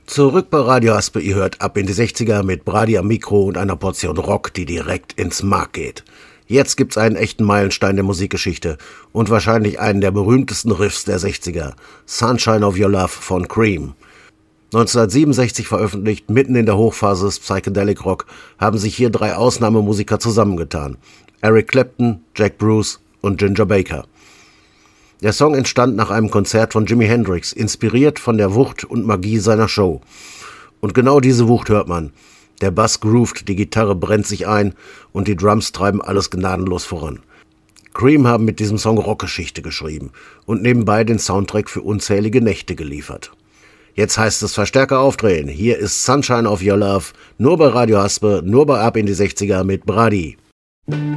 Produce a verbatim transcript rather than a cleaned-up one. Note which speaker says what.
Speaker 1: Zurück bei Radio Haspe, ihr hört ab in die sechziger mit Brady am Mikro und einer Portion Rock, die direkt ins Mark geht. Jetzt gibt's einen echten Meilenstein der Musikgeschichte und wahrscheinlich einen der berühmtesten Riffs der sechziger, Sunshine of Your Love von Cream. neunzehnhundertsiebenundsechzig veröffentlicht, mitten in der Hochphase des Psychedelic Rock, haben sich hier drei Ausnahmemusiker zusammengetan. Eric Clapton, Jack Bruce und Ginger Baker. Der Song entstand nach einem Konzert von Jimi Hendrix, inspiriert von der Wucht und Magie seiner Show. Und genau diese Wucht hört man. Der Bass groovt, die Gitarre brennt sich ein und die Drums treiben alles gnadenlos voran. Cream haben mit diesem Song Rockgeschichte geschrieben und nebenbei den Soundtrack für unzählige Nächte geliefert. Jetzt heißt es Verstärker aufdrehen. Hier ist Sunshine of Your Love, nur bei Radio Haspe, nur bei Ab in die sechziger mit Brady.